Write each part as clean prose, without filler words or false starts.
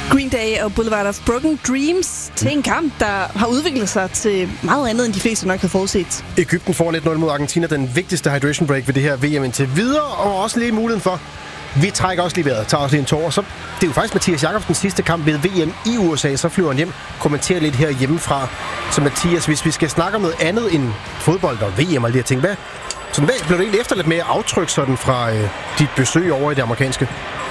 Green Day og Boulevard of Broken Dreams til en kamp, der har udviklet sig til meget andet, end de fleste nok havde forudset. Egypten får 1-0 mod Argentina, den vigtigste hydration break ved det her VM indtil videre, og også lige muligheden for, vi trækker også lige vejret, tager også lige en tår, så det er jo faktisk Mathias Jakobsens sidste kamp ved VM i USA, så flyver han hjem, kommenterer lidt her hjemmefra. Så Mathias, hvis vi skal snakke om noget andet end fodbold og VM og de her ting, hvad blev det egentlig efterladt med aftryk sådan fra dit besøg over i det amerikanske?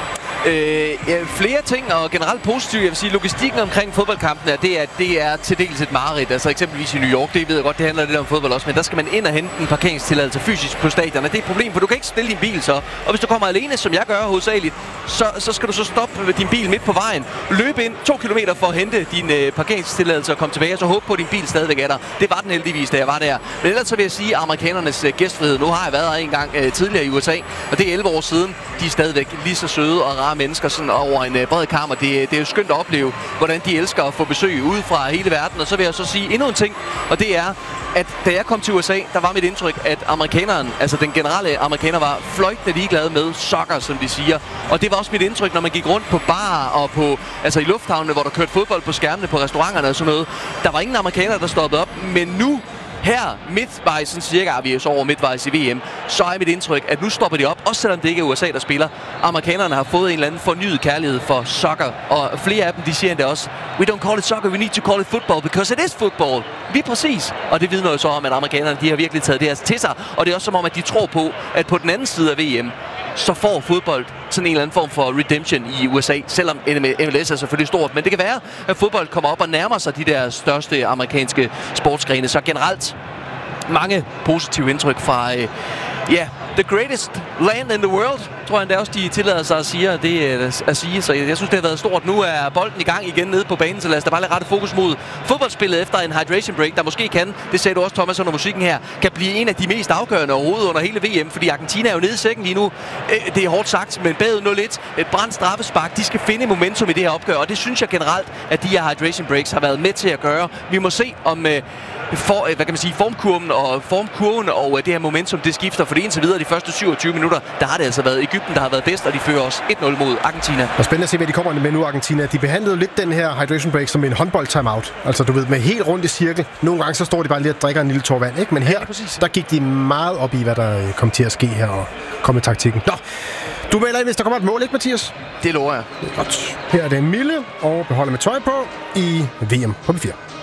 Flere ting, og generelt positivt. Jeg vil sige, logistikken omkring fodboldkampen det er til dels et mareridt. Altså eksempelvis i New York, det ved jeg godt, det handler lidt om fodbold også, men der skal man ind og hente en parkeringstilladelse fysisk på stadion, og det er et problem, for du kan ikke stille din bil så. Og hvis du kommer alene, som jeg gør hovedsageligt, så skal du så stoppe din bil midt på vejen, løbe ind 2 kilometer for at hente din parkeringstilladelse og komme tilbage, og så håbe på, at din bil stadigvæk er der. Det var den heldigvis, da jeg var der. Men ellers så vil jeg sige, amerikanernes gæstfrihed. Nu har jeg været her en gang tidligere i USA, og det er 11 år siden. De er stadigvæk lige så søde og rare mennesker sådan over en bred kammer. Det er jo skønt at opleve, hvordan de elsker at få besøg ude fra hele verden. Og så vil jeg så sige endnu en ting, og det er, at da jeg kom til USA, der var mit indtryk, at amerikaneren, altså den generelle amerikaner, var fløjtende ligeglade med soccer, som de siger. Og det var også mit indtryk, når man gik rundt på barer og på, altså i lufthavnene, hvor der kørte fodbold på skærmene, på restauranterne og sådan noget. Der var ingen amerikanere, der stoppede op, men nu her midtvejs, sådan cirka, vi er så over midtvejs i VM, så er mit indtryk, at nu stopper de op, også selvom det ikke er USA, der spiller. Amerikanerne har fået en eller anden fornyet kærlighed for soccer, og flere af dem, de siger endda også, we don't call it soccer, we need to call it football, because it is football. Lige præcis. Og det vidner jo så om, at amerikanerne, de har virkelig taget det her til sig, og det er også som om, at de tror på, at på den anden side af VM, så får fodbold sådan en eller anden form for redemption i USA, selvom MLS er selvfølgelig stort. Men det kan være, at fodbold kommer op og nærmer sig de der største amerikanske sportsgrene. Så generelt mange positive indtryk fra, the greatest land in the world, tror jeg endda også, de tillader sig at sige. Så jeg synes, det har været stort. Nu er bolden i gang igen nede på banen, så lad os da bare lige rette fokus mod fodboldspillet efter en hydration break, der måske kan, det sagde du også, Thomas, under musikken her, kan blive en af de mest afgørende overhovedet under hele VM, fordi Argentina er jo nede i sækken lige nu. Det er hårdt sagt, men bagud 0-1, et brændt straffespark, de skal finde momentum i det her opgør, og det synes jeg generelt, at de her hydration breaks har været med til at gøre. Vi må se om formkurven og det her momentum, det skifter, for det indtil videre de første 27 minutter, der har det altså været Egypten, der har været bedst, og de fører også 1-0 mod Argentina. Og spændende at se, hvad de kommer med nu, Argentina. De behandlede lidt den her hydration break som en håndbold-timeout. Altså, du ved, med helt rundt i cirkel. Nogle gange så står de bare lige og drikker en lille tår vand, ikke? Men her, der gik de meget op i, hvad der kom til at ske her, og kom med taktikken. Nå, du melder ind, hvis der kommer et mål, ikke, Mathias? Det lover jeg. Godt. Her er det Mille, og beholder med tøj på i VM på B4.